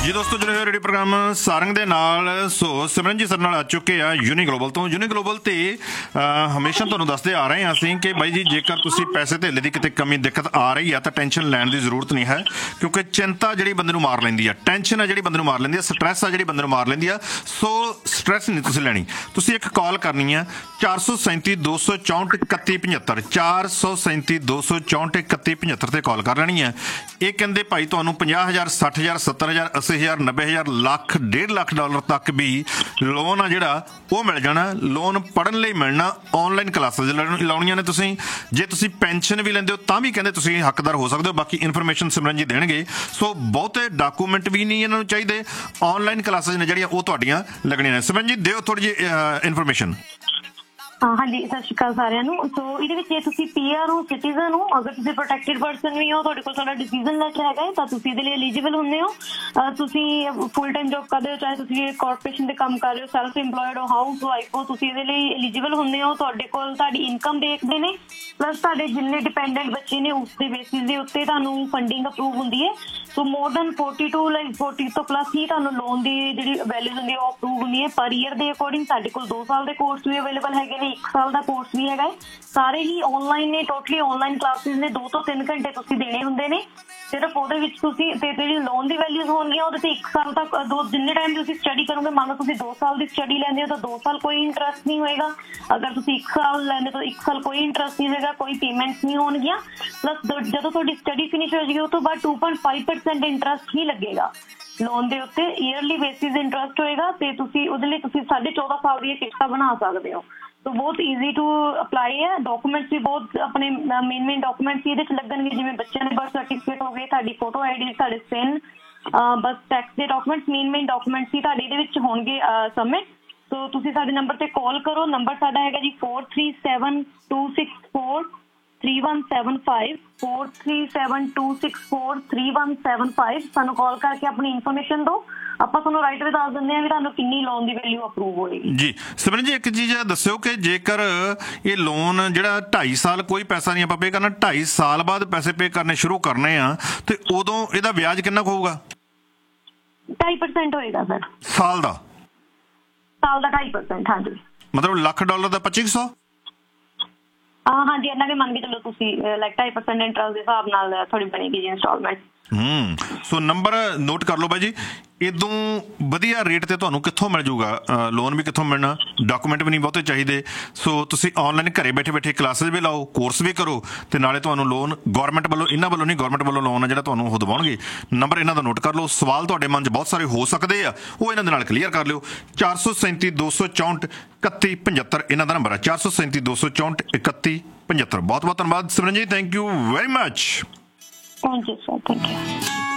ਜੀ ਦੋਸਤੋ, ਜਿਹੜੇ ਰੇਡੀਓ ਪ੍ਰੋਗਰਾਮ ਸਾਰੰਗ ਦੇ ਨਾਲ ਸੋ ਸਿਮਰਨ ਜੀ ਸਰ ਨਾਲ ਆ ਚੁੱਕੇ ਆ ਯੂਨੀ ਗਲੋਬਲ ਤੋਂ। ਯੂਨੀ ਗਲੋਬਲ ਤੇ ਹਮੇਸ਼ਾ ਤੁਹਾਨੂੰ ਦੱਸਦੇ ਆ ਰਹੇ ਹਾਂ ਅਸੀਂ ਕਿ ਬਾਈ ਜੀ ਜੇਕਰ ਤੁਸੀਂ ਪੈਸੇ ਧੇਲੇ ਦੀ ਕਿਤੇ ਕਮੀ ਦਿੱਕਤ ਆ ਰਹੀ ਆ ਤਾਂ ਟੈਨਸ਼ਨ ਲੈਣ ਦੀ ਜ਼ਰੂਰਤ ਨਹੀਂ ਹੈ, ਕਿਉਂਕਿ ਚਿੰਤਾ ਜਿਹੜੀ ਬੰਦੇ ਨੂੰ ਮਾਰ ਲੈਂਦੀ ਆ, ਟੈਨਸ਼ਨ ਆ ਜਿਹੜੀ ਬੰਦੇ ਨੂੰ ਮਾਰ ਲੈਂਦੀ ਆ, ਸਟਰੈਸ ਆ ਜਿਹੜੀ ਬੰਦੇ ਨੂੰ ਮਾਰ ਲੈਂਦੀ ਆ। ਸੋ ਸਟਰੈਸ ਨਹੀਂ ਤੁਸੀਂ ਲੈਣੀ, ਤੁਸੀਂ ਇੱਕ ਕਾਲ ਕਰਨੀ ਆ 437 264 3175 437 264 3175 ਤੇ ਕਾਲ ਕਰ ਲੈਣੀ ਆ। ਇਹ ਕਹਿੰਦੇ ਭਾਈ ਤੁਹਾਨੂੰ 50,000 60,000 70,000 80,000 90,000 ਲੱਖ $1.5 ਲੱਖ ਤੱਕ ਵੀ ਲੋਨ ਆ ਜਿਹੜਾ ਉਹ ਮਿਲ ਜਾਣਾ। ਲੋਨ ਪੜ੍ਹਨ ਲਈ ਮਿਲਣਾ, ਆਨਲਾਈਨ ਕਲਾਸਿਸ ਲਾਉਣੀਆਂ ਨੇ ਤੁਸੀਂ। ਜੇ ਤੁਸੀਂ ਪੈਨਸ਼ਨ ਵੀ ਲੈਂਦੇ ਹੋ ਤਾਂ ਵੀ ਕਹਿੰਦੇ ਤੁਸੀਂ ਹੱਕਦਾਰ ਹੋ ਸਕਦੇ ਹੋ। ਬਾਕੀ ਇਨਫੋਰਮੇਸ਼ਨ ਸਿਮਰਨ ਜੀ ਦੇਣਗੇ। ਸੋ ਬਹੁਤੇ ਡਾਕੂਮੈਂਟ ਵੀ ਨਹੀਂ ਇਹਨਾਂ ਨੂੰ ਚਾਹੀਦੇ, ਆਨਲਾਈਨ ਕਲਾਸਿਸ ਨੇ ਜਿਹੜੀਆਂ ਉਹ ਤੁਹਾਡੀਆਂ ਲੱਗਣੀਆਂ ਨੇ। ਸਿਮਰਨ ਜੀ ਦਿਓ ਥੋੜ੍ਹੀ ਜਿਹੀ ਇਨਫੋਰਮੇਸ਼ਨ। ਹਾਂਜੀ, ਸਤਿ ਸ਼੍ਰੀ ਅਕਾਲ ਸਾਰਿਆਂ ਨੂੰ। ਸੋ ਇਹਦੇ ਵਿੱਚ ਜੇ ਤੁਸੀਂ PR ਹੋ, ਸਿਟੀਜ਼ਨ ਹੋ, ਅਗਰ ਤੁਸੀਂ ਪ੍ਰੋਟੈਕਟਿਡ ਪਰਸਨ ਵੀ ਹੋ, ਤੁਹਾਡੇ ਕੋਲ ਤੁਹਾਡਾ ਡਿਸੀਜ਼ਨ ਲੈਟਰ ਹੈਗਾ ਹੈ ਤਾਂ ਤੁਸੀਂ ਇਹਦੇ ਲਈ ਐਲੀਜੀਬਲ ਹੁੰਦੇ ਹੋ। ਤੁਸੀਂ ਫੁੱਲ ਟਾਈਮ ਜੋਬ ਕਰਦੇ ਹੋ, ਚਾਹੇ ਤੁਸੀਂ ਕਾਰਪੋਰੇਸ਼ਨ ਦੇ ਕੰਮ ਕਰ ਰਹੇ ਹੋ, ਸੈਲਫ ਇੰਪਲੋਇਡ ਹੋ, ਹਾਊਸ ਵਾਈਫ ਹੋ, ਤੁਸੀਂ ਇਹਦੇ ਲਈ ਐਲੀਜੀਬਲ ਹੁੰਦੇ ਹੋ। ਤੁਹਾਡੇ ਕੋਲ ਤੁਹਾਡੀ ਇਨਕਮ ਦੇਖਦੇ ਨੇ, ਪਲੱਸ ਤੁਹਾਡੇ ਜਿੰਨੇ ਡਿਪੈਂਡੈਂਟ ਬੱਚੇ ਨੇ ਉਸ ਦੇ ਬੇਸਿਸ ਦੇ ਉੱਤੇ ਤੁਹਾਨੂੰ ਫੰਡਿੰਗ ਅਪਰੂਵ ਹੁੰਦੀ ਹੈ। ਸੋ ਮੋਰ ਦੈਨ 40 ਤੋਂ ਪਲੱਸ ਹੀ ਤੁਹਾਨੂੰ ਲੋਨ ਦੀ ਜਿਹੜੀ ਵੈਲਿਊ ਹੁੰਦੀ ਹੈ ਉਹ ਅਪਰੂਵ ਹੁੰਦੀ ਹੈ ਪਰ ਈਅਰ ਦੇ ਅਕੋਰਡਿੰਗ। ਸਾਡੇ ਕੋਲ 2 ਸਾਲ ਦੇ ਕੋਰਸ ਵੀ ਅਵੇਲੇਬਲ ਹੈਗੇ ਨੇ, 1 ਸਾਲ ਦਾ ਕੋਰਸ ਵੀ ਹੈਗਾ ਹੈ। ਸਾਰੇ ਹੀ ਆਨਲਾਈਨ ਨੇ, ਟੋਟਲੀ ਆਨਲਾਈਨ ਕਲਾਸਿਸ ਨੇ। 2 ਤੋਂ 3 ਘੰਟੇ ਤੁਸੀਂ ਦੇਣੇ ਹੁੰਦੇ ਨੇ ਸਿਰਫ। ਉਹਦੇ ਵਿੱਚ ਤੁਸੀਂ ਤੇ ਜਿਹੜੀ ਲੋਨ ਦੀ ਵੈਲਿਊਜ਼ ਹੋਣਗੀਆਂ ਉਹਦੇ ਤੇ 1 ਸਾਲ ਤੱਕ ਜਿੰਨੇ ਟਾਈਮ ਤੁਸੀਂ ਸਟੱਡੀ ਕਰੋਗੇ, ਮੰਨ ਲਓ ਤੁਸੀਂ 2 ਸਾਲ ਦੀ ਸਟੱਡੀ ਲੈਂਦੇ ਹੋ ਤਾਂ 2 ਸਾਲ ਕੋਈ ਇੰਟਰਸਟ ਨਹੀਂ ਹੋਏਗਾ। ਅਗਰ ਤੁਸੀਂ 1 ਸਾਲ ਲੈਂਦੇ ਤਾਂ 1 ਸਾਲ ਕੋਈ ਇੰਟਰਸਟ ਨਹੀਂ ਹੋਏਗਾ, ਕੋਈ ਪੇਮੈਂਟਸ ਨਹੀਂ ਹੋਣਗੀਆਂ। ਪਲੱਸ ਜਦੋਂ ਤੁਹਾਡੀ ਸਟੱਡੀ ਫਿਨਿਸ਼ ਹੋ ਜਾਏਗੀ ਉਸ ਤੋਂ ਬਾਅਦ 2.5% ਇੰਟਰਸਟ ਹੀ ਲੱਗੇਗਾ ਲੋਨ ਦੇ ਉੱਤੇ। ਈਅਰਲੀ ਬੇਸਿਸ ਇੰਟਰਸਟ ਹੋਏਗਾ ਤੇ ਤੁਸੀਂ ਉਹਦੇ ਲਈ ਤੁਸੀਂ 14.5 ਸਾਲ ਦੀਆਂ ਕਿਸ਼ਤਾਂ ਬਣਾ ਸਕਦੇ ਹੋ। तो बहुत ईजी टू अप्लाई है। डॉक्यूमेंट्स भी बहुत अपने मेन डॉक्यूमेंट्स ਇਹਦੇ ਚ ਲੱਗਣਗੇ, ਜਿਵੇਂ ਬੱਚਿਆਂ ਦੇ ਬਰਥ ਸਰਟੀਫਿਕੇਟ ਹੋ ਗਏ, ਤੁਹਾਡੀ ਫੋਟੋ ਆਈਡੀ, ਤੁਹਾਡੇ ਸਿਨ, ਬਸ ਟੈਕਸ ਦੇ ਡਾਕੂਮੈਂਟਸ, ਮੇਨ ਡਾਕੂਮੈਂਟਸ ਹੀ ਤੁਹਾਡੇ ਇਹਦੇ ਵਿੱਚ ਹੋਣਗੇ ਸਬਮਿਟ। ਸੋ ਤੁਸੀਂ ਸਾਡੇ ਨੰਬਰ ਤੇ ਕਾਲ ਕਰੋ। ਨੰਬਰ ਸਾਡਾ ਹੈਗਾ ਜੀ 437264 3175 437264 3175। ਸਾਨੂੰ ਕਾਲ ਕਰਕੇ ਆਪਣੀ ਇਨਫੋਰਮੇਸ਼ਨ ਦਿਓ, ਆਪਾਂ ਤੁਹਾਨੂੰ ਰਾਈਟ ਵੇ ਦੱਸ ਦਿੰਦੇ ਹਾਂ ਵੀ ਤੁਹਾਨੂੰ ਕਿੰਨੀ ਲੋਨ ਦੀ ਵੈਲਿਊ ਅਪਰੂਵ ਹੋਏਗੀ। ਜੀ ਸਿਮਰਨ ਜੀ, ਇੱਕ ਚੀਜ਼ ਦੱਸਿਓ ਕਿ ਜੇਕਰ ਇਹ ਲੋਨ ਜਿਹੜਾ 2.5 ਸਾਲ ਕੋਈ ਪੈਸਾ ਨਹੀਂ ਆਪਾਂ ਪੇ ਕਰਨਾ, 2.5 ਸਾਲ ਬਾਅਦ ਪੈਸੇ ਪੇ ਕਰਨੇ ਸ਼ੁਰੂ ਕਰਨੇ ਆ ਤੇ ਉਦੋਂ ਇਹਦਾ ਵਿਆਜ ਕਿੰਨਾ ਕੁ ਹੋਊਗਾ? 2.5% ਹੋਏਗਾ ਸਰ। ਸਾਲ ਦਾ 2.5%। ਹਾਂਜੀ, ਮਤਲਬ $1,00,000 ਦਾ 2500। ਹਾਂਜੀ, ਇਹਨਾਂ ਦੇ ਮੰਨ ਕੇ ਚਲੋ ਤੁਸੀਂ 2.5% ਇੰਟਰਸਟ ਦੇ ਹਿਸਾਬ ਨਾਲ ਥੋੜੀ ਬਣੇਗੀ ਜੀ ਇੰਸਟਾਲਮੈਂਟ। ਸੋ ਨੰਬਰ ਨੋਟ ਕਰ ਲਓ ਬਾਈ ਜੀ। ਇਦੋਂ ਵਧੀਆ ਰੇਟ ਤੇ ਤੁਹਾਨੂੰ ਕਿੱਥੋਂ ਮਿਲ ਜੂਗਾ ਲੋਨ? ਵੀ ਕਿੱਥੋਂ ਮਿਲਣਾ? ਡਾਕੂਮੈਂਟ ਵੀ ਨਹੀਂ ਬਹੁਤੇ ਚਾਹੀਦੇ। ਸੋ ਤੁਸੀਂ ਆਨਲਾਈਨ ਘਰੇ ਬੈਠੇ ਬੈਠੇ ਕਲਾਸਿਸ ਵੀ ਲਾਓ, ਕੋਰਸ ਵੀ ਕਰੋ ਤੇ ਨਾਲੇ ਤੁਹਾਨੂੰ ਲੋਨ ਗੌਰਮੈਂਟ ਵੱਲੋਂ, ਇਹਨਾਂ ਵੱਲੋਂ ਨਹੀਂ, ਗੌਰਮੈਂਟ ਵੱਲੋਂ ਲੋਨ ਆ ਜਿਹੜਾ ਤੁਹਾਨੂੰ ਉਹ ਦਿਵਾਉਣਗੇ। ਨੰਬਰ ਇਹਨਾਂ ਦਾ ਨੋਟ ਕਰ ਲਓ। ਸਵਾਲ ਤੁਹਾਡੇ ਮਨ 'ਚ ਬਹੁਤ ਸਾਰੇ ਹੋ ਸਕਦੇ ਆ, ਉਹ ਇਹਨਾਂ ਦੇ ਨਾਲ ਕਲੀਅਰ ਕਰ ਲਿਓ। 437 264 3175 ਇਹਨਾਂ ਦਾ ਨੰਬਰ ਹੈ। 437 264 3175। ਬਹੁਤ ਬਹੁਤ ਧੰਨਵਾਦ ਸਿਮਰਨ ਜੀ, thank you very much. Thank you, sir. Thank you.